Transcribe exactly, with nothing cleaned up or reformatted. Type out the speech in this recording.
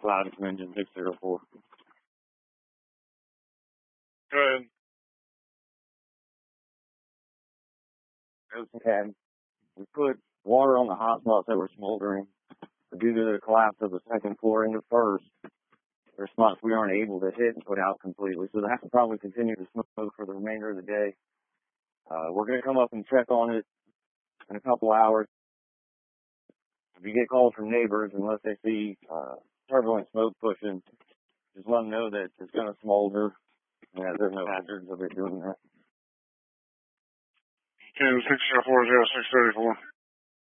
loudest engine, six zero four. Go ahead. Okay. We put water on the hot spots that were smoldering. But due to the collapse of the second floor into first, there are spots we aren't able to hit and put out completely. So that will probably continue to smoke for the remainder of the day. Uh, we're going to come up and check on it in a couple hours. If you get calls from neighbors, unless they see uh, turbulent smoke pushing, just let them know that it's going to smolder and that there's no hazards of it doing that. Okay, six zero four zero six thirty-four.